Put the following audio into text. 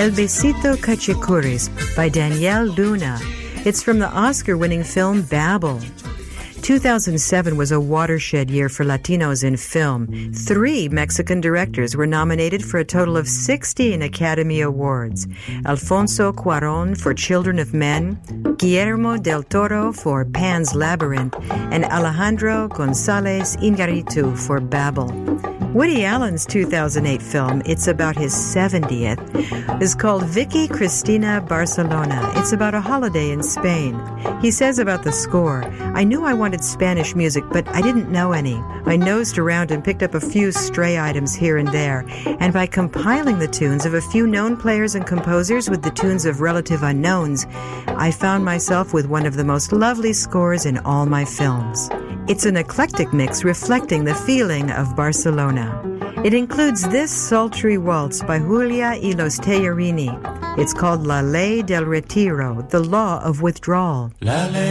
El Besito Cachicuris by Danielle Luna. It's from the Oscar-winning film Babel. 2007 was a watershed year for Latinos in film. 3 Mexican directors were nominated for a total of 16 Academy Awards. Alfonso Cuarón for Children of Men, Guillermo del Toro for Pan's Labyrinth, and Alejandro González Iñárritu for Babel. Woody Allen's 2008 film, it's about his 70th, is called Vicky Cristina Barcelona. It's about a holiday in Spain. He says about the score, I knew I wanted Spanish music, but I didn't know any. I nosed around and picked up a few stray items here and there, and by compiling the tunes of a few known players and composers with the tunes of relative unknowns, I found myself with one of the most lovely scores in all my films. It's an eclectic mix reflecting the feeling of Barcelona. It includes this sultry waltz by Julia y los Tejerini. It's called La Ley del Retiro, the law of withdrawal.